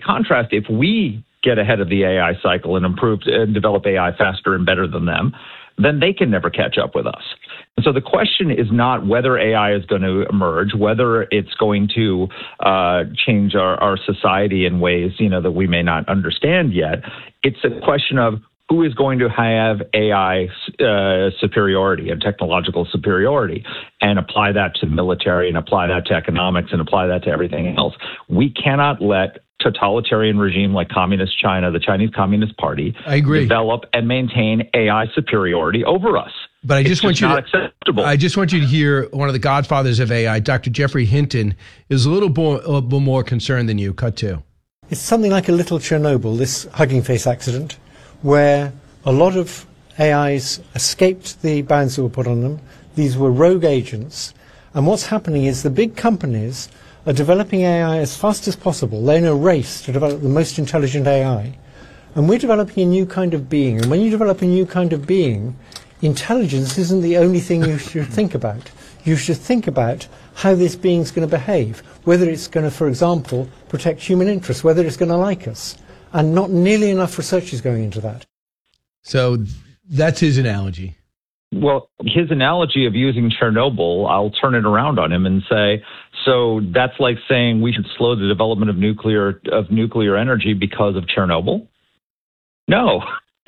contrast, if we get ahead of the AI cycle and improve and develop AI faster and better than them, then they can never catch up with us. And so the question is not whether AI is going to emerge, whether it's going to change our society in ways, that we may not understand yet. It's a question of who is going to have AI superiority and technological superiority and apply that to the military and apply that to economics and apply that to everything else. We cannot let totalitarian regime like Communist China, the Chinese Communist Party, I agree, develop and maintain AI superiority over us. But I just want you to hear one of the godfathers of AI, Dr. Geoffrey Hinton, is a little more concerned than you. Cut to. It's something like a little Chernobyl, this Hugging Face accident, where a lot of AIs escaped the bans that were put on them. These were rogue agents. And what's happening is the big companies are developing AI as fast as possible. They're in a race to develop the most intelligent AI. And we're developing a new kind of being. And when you develop a new kind of being, intelligence isn't the only thing you should think about. You should think about how this being's going to behave, whether it's going to, for example, protect human interests, whether it's going to like us. And not nearly enough research is going into that. So that's his analogy. Well, his analogy of using Chernobyl, I'll turn it around on him and say, so that's like saying we should slow the development of nuclear energy because of Chernobyl? No.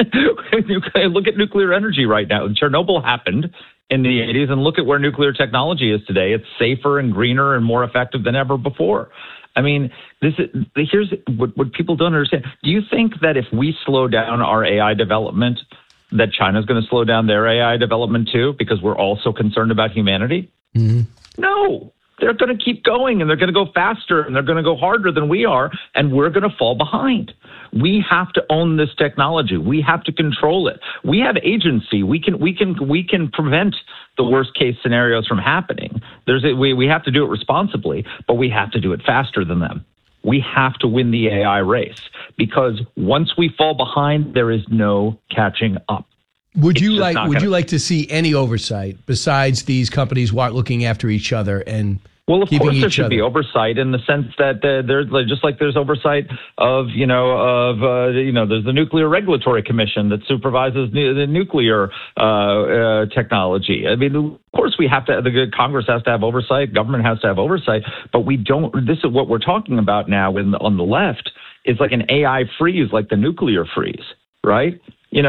Look at nuclear energy right now. Chernobyl happened in the 80s, and look at where nuclear technology is today. It's safer and greener and more effective than ever before. I mean, here's what people don't understand. Do you think that if we slow down our AI development, that China's going to slow down their AI development too, because we're also concerned about humanity? Mm-hmm. No. They're going to keep going, and they're going to go faster, and they're going to go harder than we are, and we're going to fall behind. We have to own this technology. We have to control it. We have agency. We can prevent the worst case scenarios from happening. We have to do it responsibly, but we have to do it faster than them. We have to win the AI race, because once we fall behind, there is no catching up. Would you like to see any oversight besides these companies looking after each other and well, of keeping course, there each should other? Be oversight in the sense that there's just like there's oversight of there's the Nuclear Regulatory Commission that supervises the nuclear technology. I mean, of course, we have to. The Congress has to have oversight. Government has to have oversight. But we don't. This is what we're talking about now. On the left is like an AI freeze, like the nuclear freeze, right?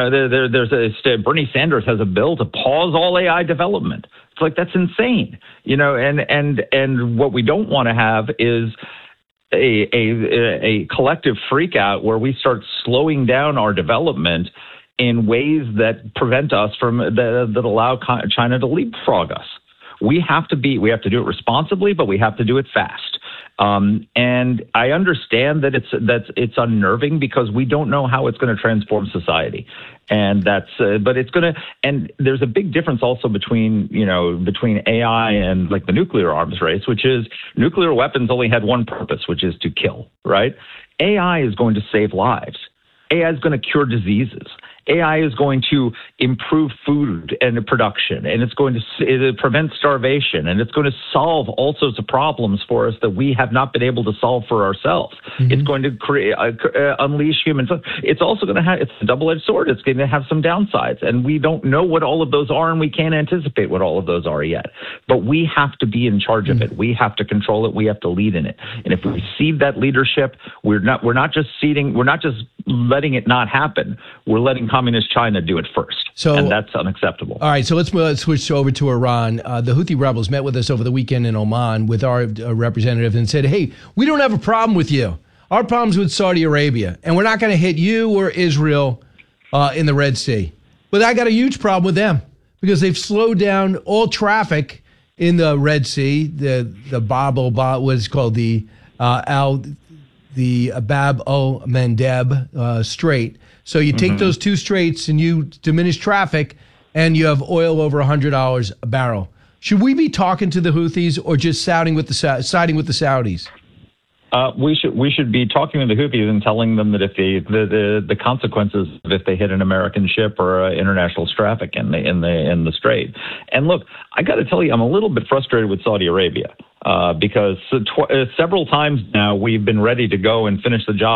Bernie Sanders has a bill to pause all AI development. It's like, that's insane, and what we don't want to have is a collective freak out where we start slowing down our development in ways that prevent us that allow China to leapfrog us. We have to do it responsibly, but we have to do it fast. And I understand that it's unnerving because we don't know how it's going to transform society, and but it's going to. And there's a big difference also between AI and like the nuclear arms race, which is nuclear weapons only had one purpose, which is to kill. Right? AI is going to save lives. AI is going to cure diseases. AI is going to improve food and production, and it's going to prevent starvation, and it's going to solve all sorts of problems for us that we have not been able to solve for ourselves. Mm-hmm. It's going to unleash humans. It's also going to have, it's a double-edged sword. It's going to have some downsides, and we don't know what all of those are, and we can't anticipate what all of those are yet. But we have to be in charge of it. We have to control it. We have to lead in it. And if we cede that leadership, we're not just letting it not happen. We're letting Communist China do it first, and that's unacceptable. All right, so let's switch over to Iran. The Houthi rebels met with us over the weekend in Oman with our representative and said, hey, we don't have a problem with you. Our problem's with Saudi Arabia, and we're not going to hit you or Israel in the Red Sea. But I got a huge problem with them because they've slowed down all traffic in the Red Sea, the what's called the Bab el-Mandeb Strait. So you take those two straits and you diminish traffic, and you have oil over $100 a barrel. Should we be talking to the Houthis or just siding with the Saudis? We should be talking to the Houthis and telling them that if the consequences if they hit an American ship or international traffic in the Strait. And look, I got to tell you, I'm a little bit frustrated with Saudi Arabia because several times now we've been ready to go and finish the job